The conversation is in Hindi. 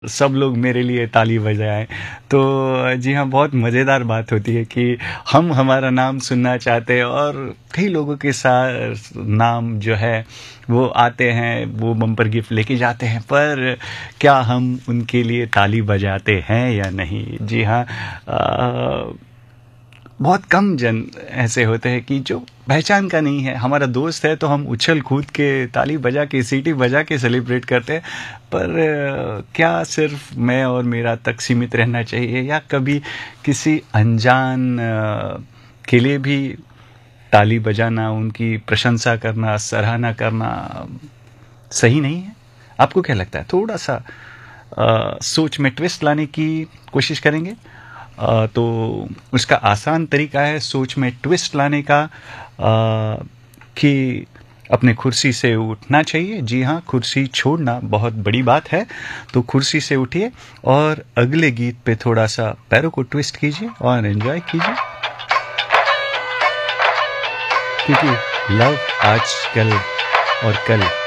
सब लोग मेरे लिए ताली बजाएं। तो जी हाँ, बहुत मज़ेदार बात होती है कि हम हमारा नाम सुनना चाहते हैं और कई लोगों के साथ नाम जो है वो आते हैं, वो बम्पर गिफ्ट लेके जाते हैं, पर क्या हम उनके लिए ताली बजाते हैं या नहीं? जी हाँ, बहुत कम जन ऐसे होते हैं कि जो पहचान का नहीं है। हमारा दोस्त है तो हम उछल कूद के ताली बजा के सीटी बजा के सेलिब्रेट करते हैं, पर क्या सिर्फ मैं और मेरा तक सीमित रहना चाहिए या कभी किसी अनजान के लिए भी ताली बजाना, उनकी प्रशंसा करना, सराहना करना सही नहीं है? आपको क्या लगता है? थोड़ा सा सोच में ट्विस्ट लाने की कोशिश करेंगे। तो उसका आसान तरीका है सोच में ट्विस्ट लाने का, कि अपने कुर्सी से उठना चाहिए। जी हाँ, कुर्सी छोड़ना बहुत बड़ी बात है। तो कुर्सी से उठिए और अगले गीत पे थोड़ा सा पैरों को ट्विस्ट कीजिए और एंजॉय कीजिए, क्योंकि लव आज कल और कल